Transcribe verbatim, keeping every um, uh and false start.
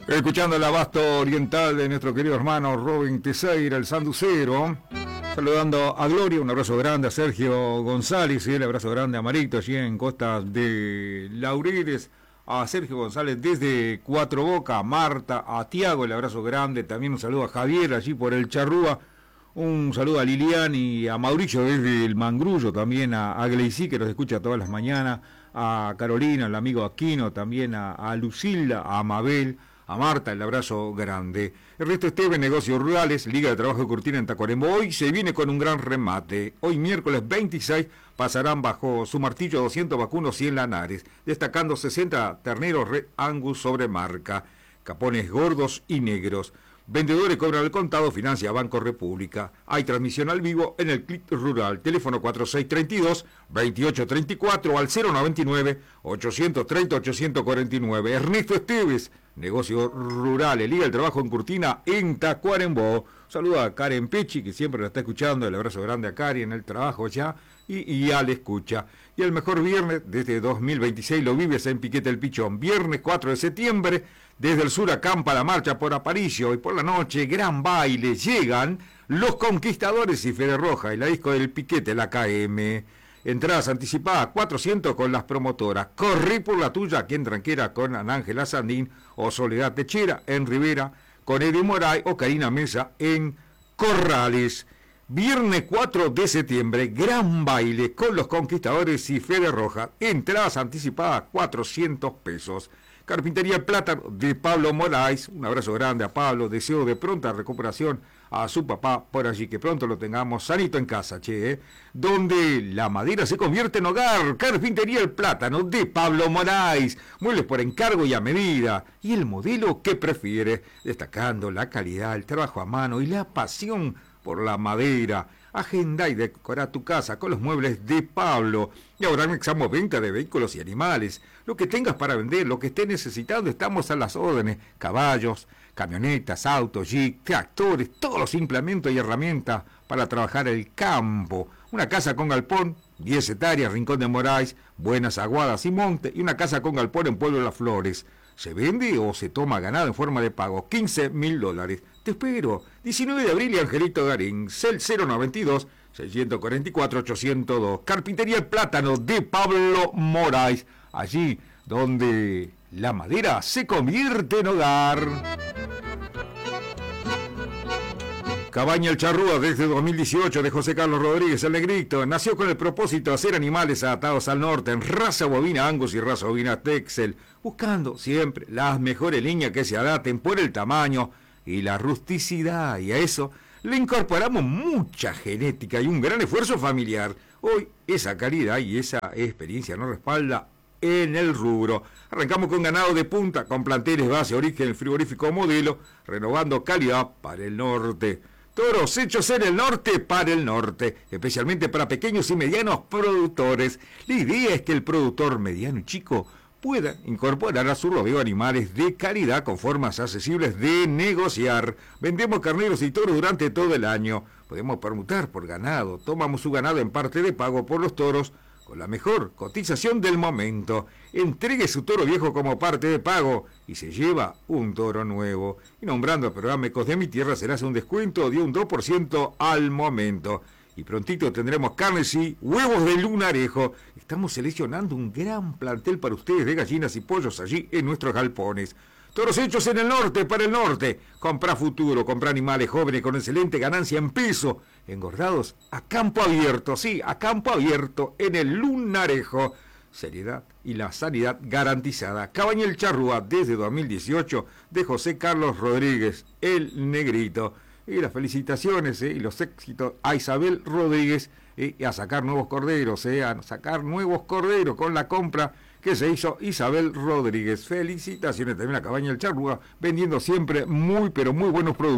Escuchando el abasto oriental de nuestro querido hermano Robin Teseira, el sanducero. Saludando a Gloria, un abrazo grande a Sergio González, y el abrazo grande a Marito, allí en costas de Laureles. A Sergio González desde Cuatro Boca, a Marta, a Tiago, el abrazo grande. También un saludo a Javier, allí por el Charrúa. Un saludo a Lilian y a Mauricio desde el Mangrullo, también a, a Gleicy, que nos escucha todas las mañanas, a Carolina, el amigo Aquino, también a, a Lucilda, a Mabel, a Marta, el abrazo grande. Ernesto Esteves, Negocios Rurales, Liga de Trabajo de Cortina en Tacuarembó. Hoy se viene con un gran remate. Hoy miércoles veintiséis pasarán bajo su martillo doscientos vacunos, cien lanares, destacando sesenta terneros Red Angus sobre marca, capones gordos y negros. Vendedores cobran al contado, financia Banco República. Hay transmisión al vivo en el Clic Rural. Teléfono cuatro seis tres dos, dos ocho tres cuatro al cero noventa y nueve, ochocientos treinta, ochocientos cuarenta y nueve. Ernesto Esteves, Negocios Rurales, Liga del Trabajo en Cortina en Tacuarembó. Saluda a Karen Pechi, que siempre la está escuchando. El abrazo grande a Karen en el trabajo ya. Y, y ya le escucha. Y el mejor viernes desde dos mil veintiséis lo vives en Piquete el Pichón. Viernes cuatro de septiembre, desde el sur acampa la marcha por Aparicio. Y por la noche, gran baile. Llegan Los Conquistadores y Fede Roja. Y la disco del Piquete, la K M. Entradas anticipadas cuatrocientos con las promotoras. Corrí por la tuya aquí en Tranquera con Anángela Sandín o Soledad Techera en Rivera, con Eddie Moray o Karina Mesa en Corrales. Viernes cuatro de septiembre, gran baile con Los Conquistadores y Fede Roja. Entradas anticipadas cuatrocientos pesos. Carpintería El Plátano de Pablo Moraes. Un abrazo grande a Pablo. Deseo de pronta recuperación a su papá por allí. Que pronto lo tengamos sanito en casa, che. ¿eh? Donde la madera se convierte en hogar. Carpintería El Plátano de Pablo Moraes. Muebles por encargo y a medida. Y el modelo que prefiere. Destacando la calidad, el trabajo a mano y la pasión por la madera. Agenda y decora tu casa con los muebles de Pablo. Y ahora anexamos venta de vehículos y animales. Lo que tengas para vender, lo que estés necesitando, estamos a las órdenes. Caballos, camionetas, autos, jeep, tractores, todos los implementos y herramientas para trabajar el campo. Una casa con galpón, diez hectáreas, Rincón de Moraes, Buenas Aguadas y Monte, y una casa con galpón en Pueblo de las Flores. ¿Se vende o se toma ganado en forma de pago? quince mil dólares. Te espero. diecinueve de abril y Angelito Garín. Cel cero noventa y dos, seiscientos cuarenta y cuatro, ochocientos dos. Carpintería El Plátano de Pablo Moraes. Allí donde la madera se convierte en hogar. Cabaña El Charrúa desde dos mil dieciocho de José Carlos Rodríguez, el Negrito. Nació con el propósito de hacer animales adaptados al norte en raza bovina Angus y raza bovina Texel, buscando siempre las mejores líneas que se adapten por el tamaño y la rusticidad. Y a eso le incorporamos mucha genética y un gran esfuerzo familiar. Hoy esa calidad y esa experiencia nos respalda en el rubro. Arrancamos con ganado de punta, con planteles base, origen, frigorífico modelo, renovando calidad para el norte. Toros hechos en el norte para el norte, especialmente para pequeños y medianos productores. La idea es que el productor mediano y chico pueda incorporar a su rodeo animales de calidad con formas accesibles de negociar. Vendemos carneros y toros durante todo el año. Podemos permutar por ganado. Tomamos su ganado en parte de pago por los toros con la mejor cotización del momento. Entregue su toro viejo como parte de pago y se lleva un toro nuevo. Y nombrando a programa Ecos de mi Tierra será un descuento de un dos por ciento al momento. Y prontito tendremos carnes y huevos de lunarejo. Estamos seleccionando un gran plantel para ustedes de gallinas y pollos allí en nuestros galpones. Toros hechos en el norte para el norte. Compra futuro, compra animales jóvenes con excelente ganancia en peso. Engordados a campo abierto, sí, a campo abierto en el lunarejo. Seriedad y la sanidad garantizada. Cabaña El Charrúa desde dos mil dieciocho de José Carlos Rodríguez, el Negrito. Y las felicitaciones eh, y los éxitos a Isabel Rodríguez eh, y a sacar nuevos corderos, eh, a sacar nuevos corderos con la compra que se hizo Isabel Rodríguez. Felicitaciones también a Cabaña El Charrúa, vendiendo siempre muy pero muy buenos productos.